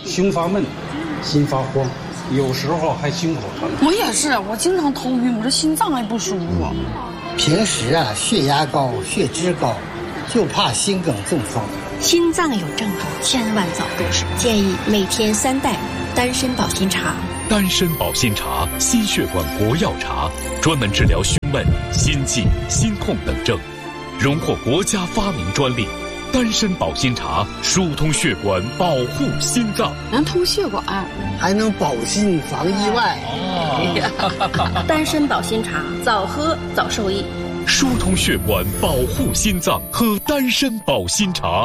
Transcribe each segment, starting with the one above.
胸发闷，心发慌，有时候还心口疼。 我也是，我经常头晕，我这心脏还不舒服。 平时血压高、血脂高，就怕心梗中风。 心脏有症状，千万早重视。建议每天3袋丹参保心茶。 丹参保心茶，心血管国药茶，专门治疗胸闷、心悸、心痛等症，荣获国家发明专利。丹参保心茶疏通血管，保护心脏， 能通血管， 还能保心防意外。 丹参保心茶，早喝早受益。 疏通血管，保护心脏，喝丹参保心茶。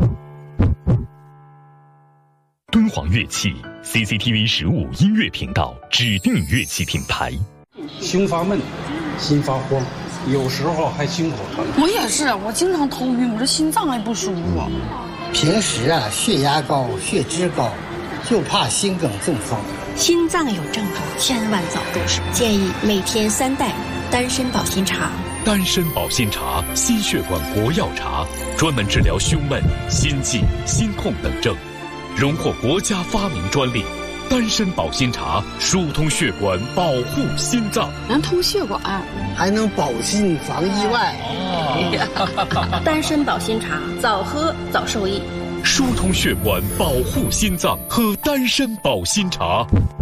敦煌乐器 CCTV 15音乐频道指定乐器品牌。 胸发闷，心发慌，有时候还心口疼。 我也是，我经常头晕，我这心脏还不舒服。 平时血压高、血脂高，就怕心梗中风。 心脏有症状，千万早重视。建议每天3袋丹参保心茶。 丹参保心茶，心血管国药茶，专门治疗胸闷、心悸、心痛等症，荣获国家发明专利。丹参保心茶疏通血管，保护心脏， 能通血管， 还能保心防意外。 丹参保心茶，早喝早受益。 疏通血管，保护心脏，喝丹参保心茶。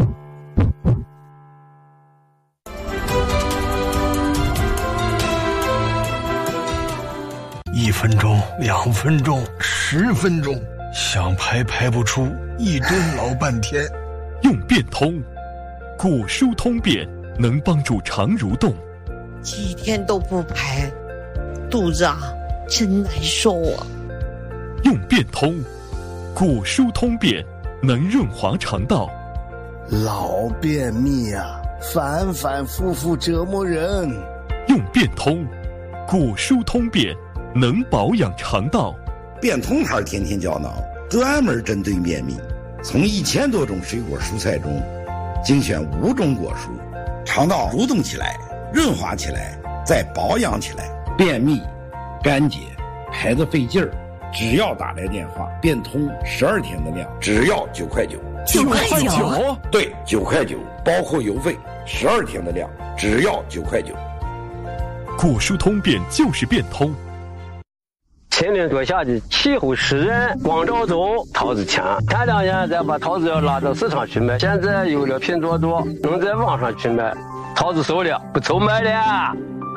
1分钟、2分钟、10分钟，想排不出，一蹲老半天。 用变通，果蔬通便能帮助肠蠕动。 几天都不排，肚子真难受啊。 用变通，果蔬通便能润滑肠道。 老便秘反反复复折磨人。 用变通，果蔬通便能保养肠道。 变通牌天天胶囊专门针对便秘，从1000多种水果蔬菜中精选5种果蔬，肠道蠕动起来，润滑起来，再保养起来。便秘、干结、排得费劲儿，只要打来电话，变通12天的量，只要9块9。 9块9？ 对，9块9，包括邮费，12天的量，只要9块9。 果蔬通便就是变通。 前年多下的气候湿润，光照走桃子强。前2年再把桃子要拉到市场去卖，现在有了拼多多，能在网上去卖，桃子熟了，不愁卖了。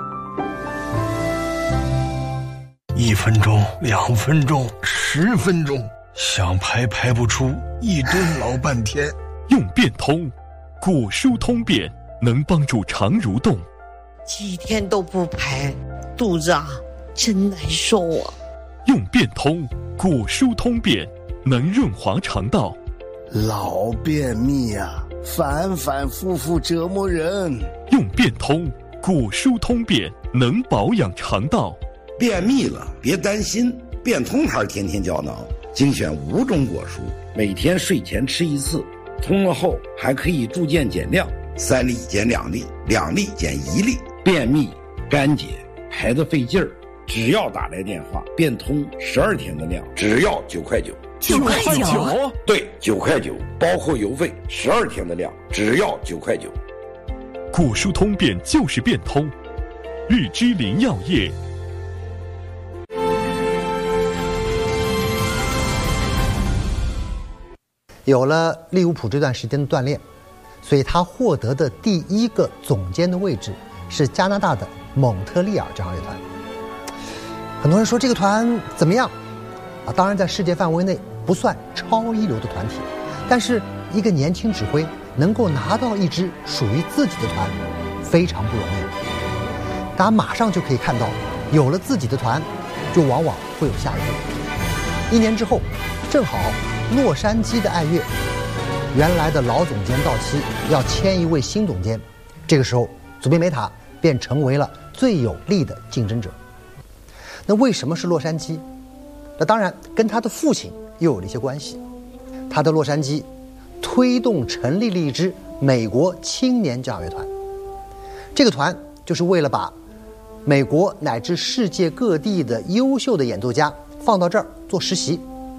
1分钟、2分钟、10分钟，想排不出，一蹲老半天。 用变通，果蔬通便能帮助肠蠕动。 几天都不排，肚子真难受啊。 用变通，果蔬通便能润滑肠道。 老便秘反反复复折磨人。 用变通，果蔬通便能保养肠道。 便秘了别担心，变通牌天天胶囊精选5种果蔬，每天睡前吃1次，通了后还可以逐渐减量，3粒减2粒，2粒减1粒。便秘、干结、排得费劲儿，只要打来电话，变通12天的量，只要9块9。 9块9？ 对，9块9，包括邮费，12天的量，只要9块9。 果蔬通便就是变通。绿芝林药业。 有了利物浦这段时间的锻炼，所以他获得的第1个总监的位置是加拿大的蒙特利尔交响乐团。很多人说这个团怎么样当然在世界范围内不算超一流的团体，但是一个年轻指挥能够拿到一支属于自己的团非常不容易。大家马上就可以看到，有了自己的团就往往会有下一步。1年之后，正好洛杉矶的爱乐原来的老总监到期，要签一位新总监，这个时候祖宾梅塔便成为了最有力的竞争者。那为什么是洛杉矶？那当然跟他的父亲又有了一些关系。他的洛杉矶推动成立了一支美国青年交响乐团，这个团就是为了把美国乃至世界各地的优秀的演奏家放到这儿做实习。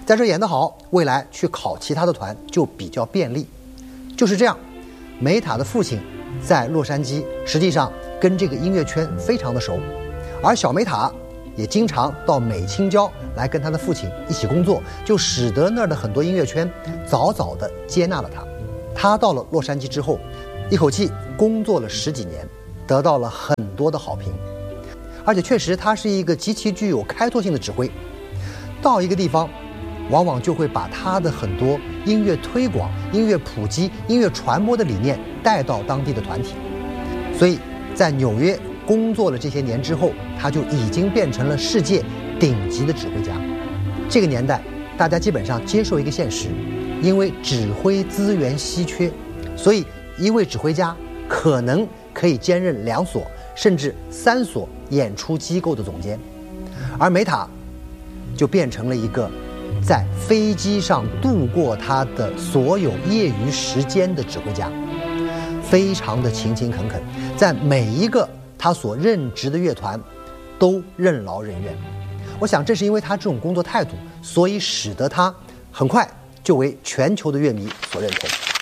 在这演得好，未来去考其他的团就比较便利。就是这样，梅塔的父亲在洛杉矶，实际上跟这个音乐圈非常的熟，而小梅塔也经常到美青椒来跟他的父亲一起工作，就使得那儿的很多音乐圈早早的接纳了他。他到了洛杉矶之后，一口气工作了10几年，得到了很多的好评，而且确实他是一个极其具有开拓性的指挥。到一个地方，往往就会把他的很多音乐推广、音乐普及、音乐传播的理念带到当地的团体。所以在纽约工作了这些年之后，他就已经变成了世界顶级的指挥家。这个年代，大家基本上接受一个现实，因为指挥资源稀缺，所以一位指挥家可能可以兼任2所甚至3所演出机构的总监，而梅塔就变成了一个在飞机上度过他的所有业余时间的指挥家，非常的勤勤恳恳，在每一个他所任职的乐团都任劳任怨。我想正是因为他这种工作态度，所以使得他很快就为全球的乐迷所认同。